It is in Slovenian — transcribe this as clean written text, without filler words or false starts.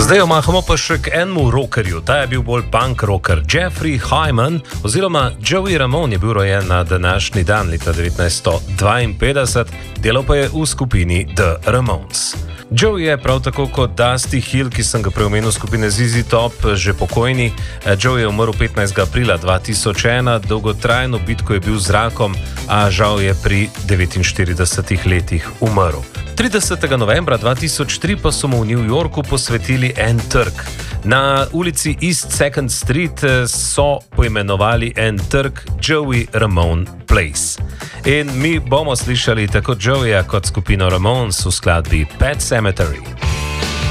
Zdaj omahamo pa še k enemu rockerju. Ta je bil bolj punk rocker. Jeffrey Hyman oziroma Joey Ramone je bil rojen na današnji dan leta 1952, delal pa je v skupini The Ramones. Joey je prav tako kot Dusty Hill, ki sem ga preomenil skupine ZZ Top, že pokojni. Joey je umrl 15. aprila 2001, dolgotrajno bitko je bil z rakom, a žal je pri 49 letih umrl. 30. novembra 2003 pa so mu v New Yorku posvetili en trg. Na ulici East 2nd Street so poimenovali en trg Joey Ramone Place. In mi bomo slišali tako Joeyja kot skupino Ramones v skladbi Pet Sematary.